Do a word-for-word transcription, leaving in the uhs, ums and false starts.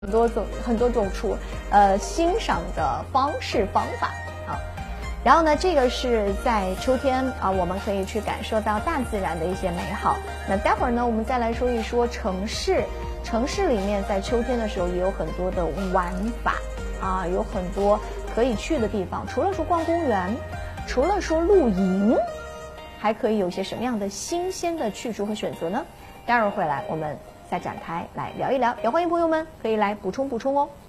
很多种很多种处呃欣赏的方式方法啊。然后呢，这个是在秋天啊，我们可以去感受到大自然的一些美好。那待会儿呢，我们再来说一说城市。城市里面在秋天的时候也有很多的玩法啊，有很多可以去的地方。除了说逛公园，除了说露营，还可以有些什么样的新鲜的去处和选择呢？待会儿回来我们再展开来聊一聊，也欢迎朋友们可以来补充补充哦。